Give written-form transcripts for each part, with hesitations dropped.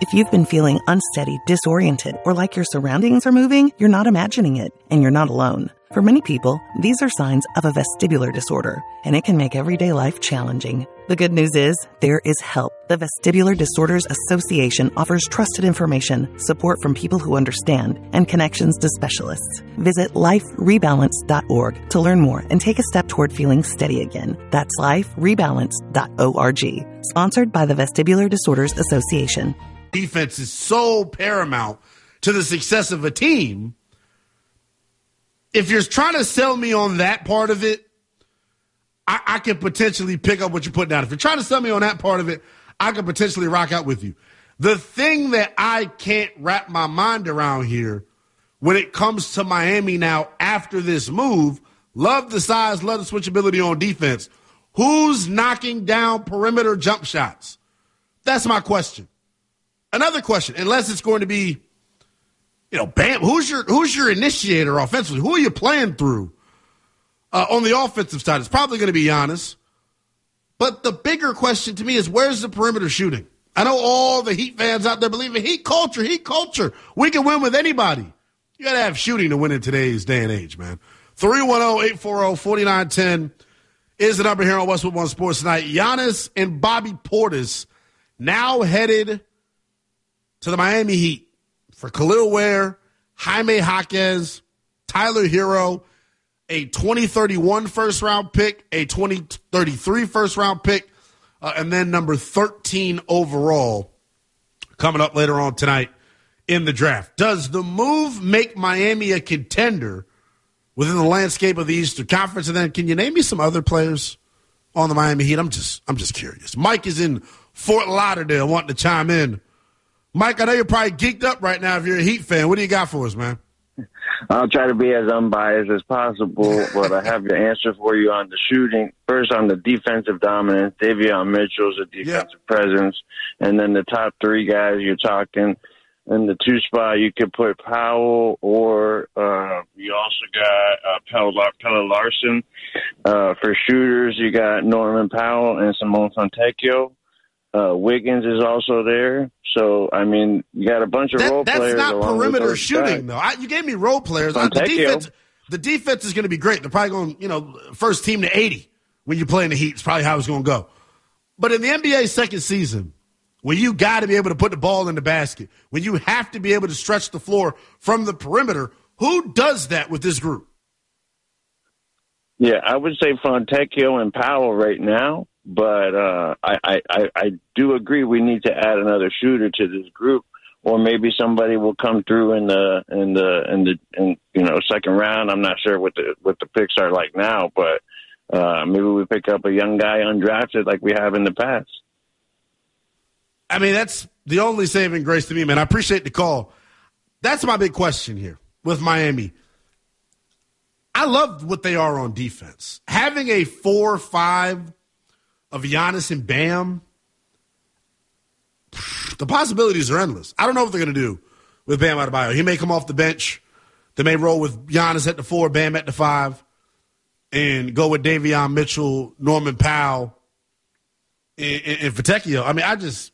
If you've been feeling unsteady, disoriented, or like your surroundings are moving, you're not imagining it, and you're not alone. For many people, these are signs of a vestibular disorder, and it can make everyday life challenging. The good news is, there is help. The Vestibular Disorders Association offers trusted information, support from people who understand, and connections to specialists. Visit liferebalance.org to learn more and take a step toward feeling steady again. That's liferebalance.org. Sponsored by the Vestibular Disorders Association. Defense is so paramount to the success of a team. If you're trying to sell me on that part of it, I could potentially pick up what you're putting down. If you're trying to sell me on that part of it, I could potentially rock out with you. The thing that I can't wrap my mind around here when it comes to Miami now after this move, love the size, love the switchability on defense. Who's knocking down perimeter jump shots? That's my question. Another question, unless it's going to be, Bam, who's your initiator offensively? Who are you playing through? On the offensive side, it's probably going to be Giannis. But the bigger question to me is, where's the perimeter shooting? I know all the Heat fans out there believe in Heat culture. We can win with anybody. You got to have shooting to win in today's day and age, man. 310-840-4910 is the number here on Westwood One Sports tonight. Giannis and Bobby Portis now headed to the Miami Heat for Khalil Ware, Jaime Jaquez, Tyler Hero, a 2031 first-round pick, a 2033 first-round pick, and then number 13 overall coming up later on tonight in the draft. Does the move make Miami a contender within the landscape of the Eastern Conference? And then can you name me some other players on the Miami Heat? I'm just curious. Mike is in Fort Lauderdale wanting to chime in. Mike, I know you're probably geeked up right now if you're a Heat fan. What do you got for us, man? I'll try to be as unbiased as possible, but I have the answer for you on the shooting. First, on the defensive dominance, Davion Mitchell's a defensive presence. And then the top three guys you're talking, in the two spot, you could put Powell or you also got Pelle Larson. For shooters, you got Norman Powell and Simone Fontecchio. Wiggins is also there. So, I mean, you got a bunch of role players. That's not perimeter shooting, though. You gave me role players. The defense is going to be great. They're probably going, first team to 80 when you play in the Heat. It's probably how it's going to go. But in the NBA second season, when you got to be able to put the ball in the basket, when you have to be able to stretch the floor from the perimeter, who does that with this group? Yeah, I would say Fontecchio and Powell right now. But I do agree we need to add another shooter to this group, or maybe somebody will come through in the second round. I'm not sure what the picks are like now, but maybe we pick up a young guy undrafted like we have in the past. I mean, that's the only saving grace to me, man. I appreciate the call. That's my big question here with Miami. I love what they are on defense. Having a 4-5 of Giannis and Bam, the possibilities are endless. I don't know what they're going to do with Bam Adebayo. He may come off the bench. They may roll with Giannis at the 4, Bam at the 5, and go with Davion Mitchell, Norman Powell, and Fontecchio. I mean,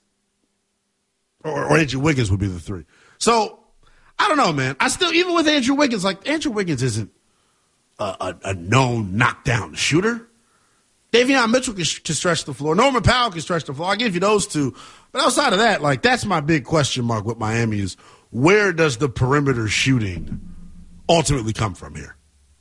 or Andrew Wiggins would be the 3. So, I don't know, man. Even with Andrew Wiggins, Andrew Wiggins isn't a known knockdown shooter. Davion Mitchell can stretch the floor. Norman Powell can stretch the floor. I'll give you those two. But outside of that, that's my big question mark with Miami is, where does the perimeter shooting ultimately come from here?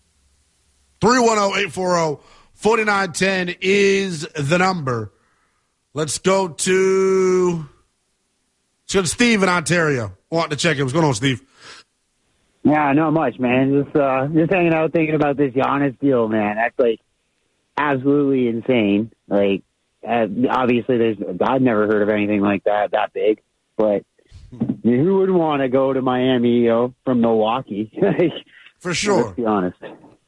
310-840-4910 is the number. Let's go to Steve in Ontario. Want to check in. What's going on, Steve? Yeah, not much, man. Just hanging out thinking about this Giannis deal, man. That's absolutely insane. Obviously, I've never heard of anything like that big. But who would want to go to Miami, from Milwaukee? For sure. Let's be honest.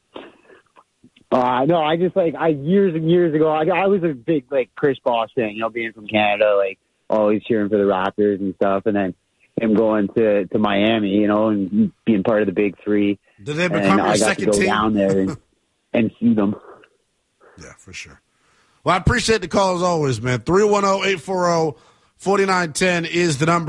No, I just years and years ago, I was a big Chris Bosh fan. Being from Canada, always cheering for the Raptors and stuff, and then him going to Miami, and being part of the Big Three. Did they become your second team? I got to go down there and see them. Yeah, for sure. Well, I appreciate the call as always, man. 310-840-4910 is the number.